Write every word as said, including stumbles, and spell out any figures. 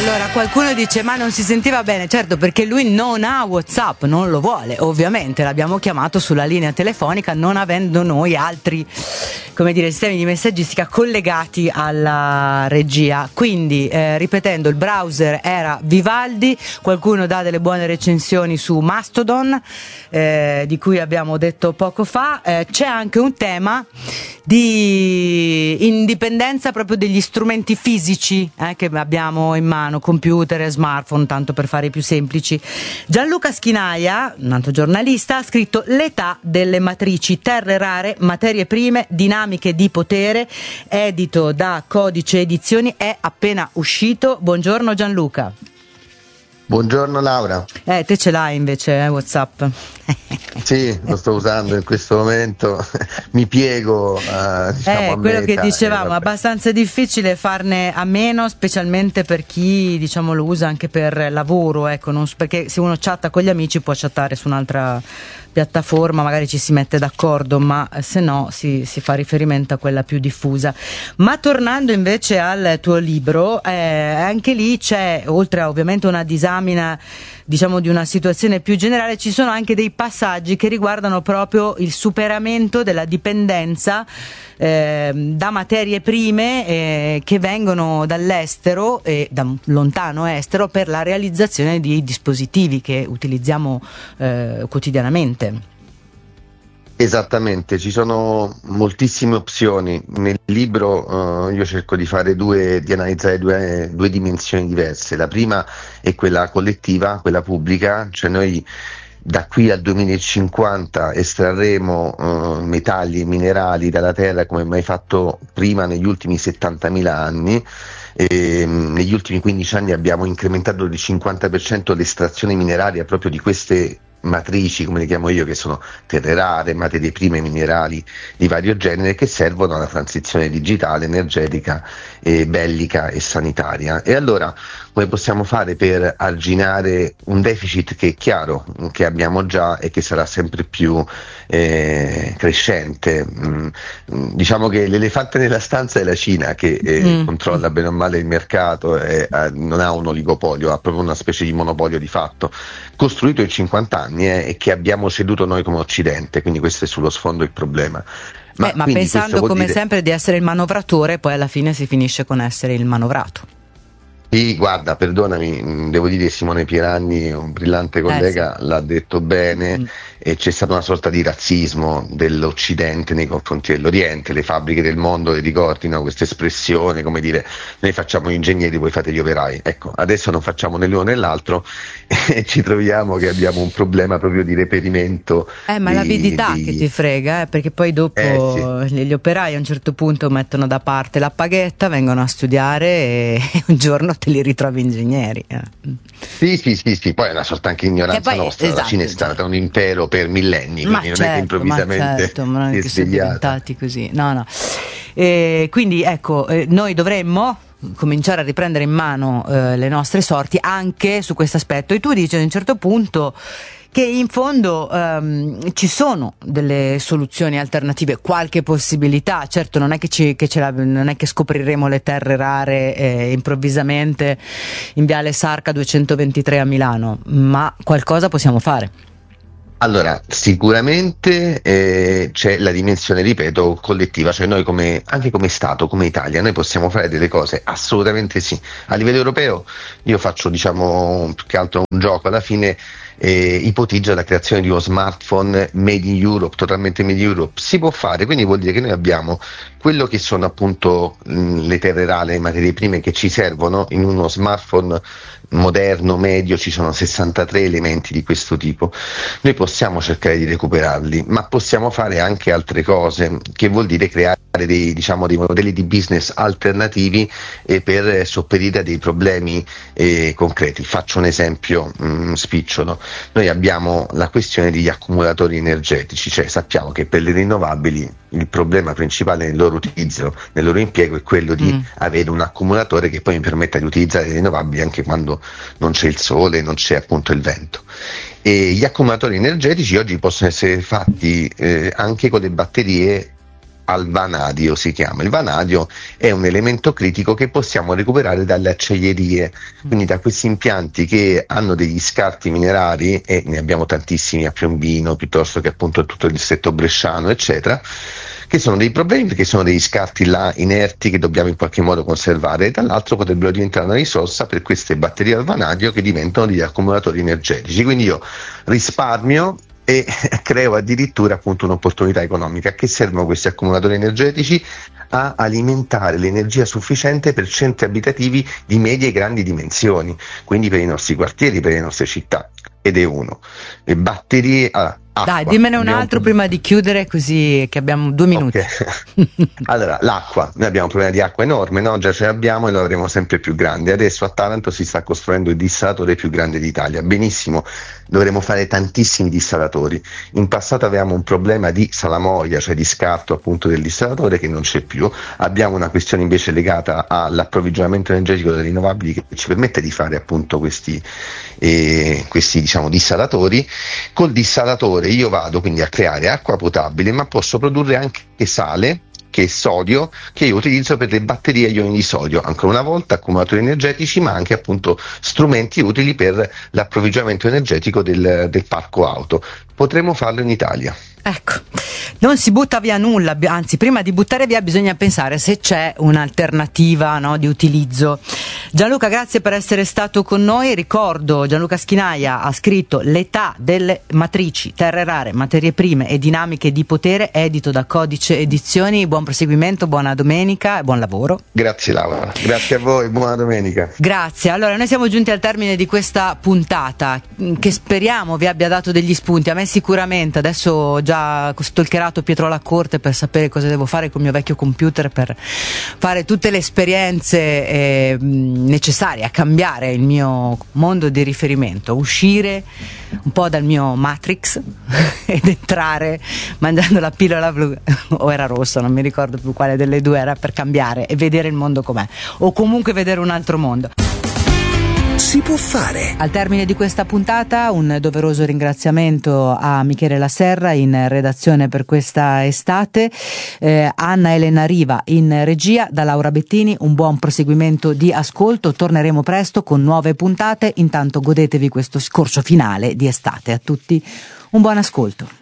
Allora qualcuno dice ma non si sentiva bene, certo perché lui non ha WhatsApp, non lo vuole, ovviamente l'abbiamo chiamato sulla linea telefonica non avendo noi altri, come dire, sistemi di messaggistica collegati alla regia, quindi eh, ripetendo il browser era Vivaldi, qualcuno dà delle buone recensioni su Mastodon eh, di cui abbiamo detto poco fa, eh, c'è anche un tema di indipendenza proprio degli strumenti fisici eh, che abbiamo in mano, computer e smartphone, tanto per fare i più semplici. Gianluca Schinaia, un altro giornalista, ha scritto L'età delle matrici, terre rare, materie prime, dinamiche di potere, edito da Codice Edizioni, è appena uscito. Buongiorno Gianluca. Buongiorno Laura. Eh, te ce l'hai invece, eh, WhatsApp? Sì, lo sto usando in questo momento, mi piego uh, diciamo, eh, a quello meta, che dicevamo, eh, abbastanza difficile farne a meno, specialmente per chi diciamo lo usa anche per lavoro, ecco, non, perché se uno chatta con gli amici può chattare su un'altra piattaforma, magari ci si mette d'accordo, ma se no si, si fa riferimento a quella più diffusa. Ma tornando invece al tuo libro, eh, anche lì c'è, oltre a ovviamente una disamina diciamo di una situazione più generale, ci sono anche dei passaggi che riguardano proprio il superamento della dipendenza eh, da materie prime eh, che vengono dall'estero e da un lontano estero per la realizzazione di dispositivi che utilizziamo eh, quotidianamente. Esattamente, ci sono moltissime opzioni. Nel libro uh, io cerco di fare due, di analizzare due, due dimensioni diverse. La prima è quella collettiva, quella pubblica, cioè noi da qui al duemilacinquanta estrarremo uh, metalli e minerali dalla terra come mai fatto prima negli ultimi settantamila anni. E, um, negli ultimi quindici anni abbiamo incrementato del cinquanta per cento l'estrazione mineraria proprio di queste matrici, come le chiamo io, che sono terre rare, materie prime, minerali di vario genere che servono alla transizione digitale, energetica, e bellica e sanitaria. E allora come possiamo fare per arginare un deficit che è chiaro, che abbiamo già e che sarà sempre più eh, crescente? Mm, diciamo che l'elefante nella stanza è la Cina, che eh, mm. controlla bene o male il mercato, e, eh, non ha un oligopolio, ha proprio una specie di monopolio di fatto, costruito in cinquanta anni eh, e che abbiamo ceduto noi come Occidente, quindi questo è sullo sfondo il problema. Ma, eh, ma pensando come dire... sempre di essere il manovratore, poi alla fine si finisce con essere il manovrato. Sì, guarda, perdonami, devo dire che Simone Pieranni, un brillante collega, eh, sì. l'ha detto bene, mm. e c'è stata una sorta di razzismo dell'Occidente nei confronti dell'Oriente, le fabbriche del mondo le ricordino questa espressione, come dire, noi facciamo gli ingegneri, voi fate gli operai. Ecco, adesso non facciamo né l'uno né l'altro e ci troviamo che abbiamo un problema proprio di reperimento. Eh, ma di, l'avidità di... che ti frega, eh, perché poi dopo eh, sì. gli operai a un certo punto mettono da parte la paghetta, vengono a studiare e un giorno te li ritrovi ingegneri. Eh. Sì, sì, sì, sì, poi è una sorta anche ignoranza poi, nostra, esatto, la Cina è stata un impero per millenni, ma quindi non certo, è che improvvisamente ma certo, ma non è si è che sono svegliata. diventati così, no, no. E quindi ecco, eh, noi dovremmo cominciare a riprendere in mano eh, le nostre sorti anche su questo aspetto, e tu dici ad un certo punto che in fondo um, ci sono delle soluzioni alternative, qualche possibilità. Certo non è che, ci, che ce la, non è che scopriremo le terre rare eh, improvvisamente in Viale Sarca duecentoventitré a Milano, ma qualcosa possiamo fare. Allora, sicuramente eh, c'è la dimensione, ripeto, collettiva, cioè noi come, anche come Stato, come Italia, noi possiamo fare delle cose, assolutamente sì. A livello europeo io faccio, diciamo, più che altro un gioco, alla fine eh, ipotizza la creazione di uno smartphone made in Europe, totalmente made in Europe. Si può fare, quindi vuol dire che noi abbiamo quello che sono appunto mh, le terre rare, le materie prime che ci servono in uno smartphone moderno, medio, ci sono sessantatré elementi di questo tipo. Noi possiamo cercare di recuperarli, ma possiamo fare anche altre cose, che vuol dire creare dei, diciamo, dei modelli di business alternativi eh, per sopperire a dei problemi eh, concreti. Faccio un esempio mh, spicciolo. Noi abbiamo la questione degli accumulatori energetici, cioè sappiamo che per le rinnovabili il problema principale nel loro utilizzo, nel loro impiego, è quello di mm. avere un accumulatore che poi mi permetta di utilizzare le rinnovabili anche quando non c'è il sole, non c'è appunto il vento. E gli accumulatori energetici oggi possono essere fatti eh, anche con le batterie al vanadio, si chiama. Il vanadio è un elemento critico che possiamo recuperare dalle acciaierie, quindi da questi impianti che hanno degli scarti minerari, e ne abbiamo tantissimi a Piombino, piuttosto che appunto tutto il distretto bresciano, eccetera, che sono dei problemi perché sono degli scarti là inerti che dobbiamo in qualche modo conservare, e dall'altro potrebbero diventare una risorsa per queste batterie al vanadio che diventano degli accumulatori energetici. Quindi io risparmio e creo addirittura appunto un'opportunità economica. A che servono questi accumulatori energetici? A alimentare l'energia sufficiente per centri abitativi di medie e grandi dimensioni, quindi per i nostri quartieri, per le nostre città. Ed è uno. Le batterie, ah, acqua. Dai, dimmene un altro un... prima di chiudere, così che abbiamo due minuti. Okay. Allora, l'acqua. Noi abbiamo un problema di acqua enorme, no? Già ce l'abbiamo e lo avremo sempre più grande. Adesso a Taranto si sta costruendo il dissalatore più grande d'Italia. Benissimo, dovremo fare tantissimi dissalatori. In passato avevamo un problema di salamoia, cioè di scarto appunto del dissalatore, che non c'è più. Abbiamo una questione invece legata all'approvvigionamento energetico delle rinnovabili che ci permette di fare appunto questi, eh, questi diciamo dissalatori. Col dissalatore io vado quindi a creare acqua potabile, ma posso produrre anche sale, che è sodio, che io utilizzo per le batterie a ioni di sodio, ancora una volta accumulatori energetici, ma anche appunto strumenti utili per l'approvvigionamento energetico del, del parco auto. Potremmo farlo in Italia. Ecco, non si butta via nulla, anzi prima di buttare via bisogna pensare se c'è un'alternativa, no, di utilizzo. Gianluca, grazie per essere stato con noi. Ricordo, Gianluca Schinaia ha scritto L'età delle matrici, terre rare, materie prime e dinamiche di potere, edito da Codice Edizioni. Buon proseguimento, buona domenica e buon lavoro. Grazie Laura, grazie a voi, buona domenica. Grazie. Allora, noi siamo giunti al termine di questa puntata che speriamo vi abbia dato degli spunti. A me sicuramente, adesso ho già stalkerato Pietro Lacorte per sapere cosa devo fare col mio vecchio computer per fare tutte le esperienze eh, necessarie a cambiare il mio mondo di riferimento, uscire un po' dal mio Matrix ed entrare mangiando la pillola blu o era rossa, non mi ricordo più quale delle due era, per cambiare e vedere il mondo com'è, o comunque vedere un altro mondo. Si può fare. Al termine di questa puntata un doveroso ringraziamento a Michele Laserra in redazione per questa estate, eh, Anna Elena Riva in regia, da Laura Bettini un buon proseguimento di ascolto. Torneremo presto con nuove puntate, intanto godetevi questo scorcio finale di estate. A tutti un buon ascolto.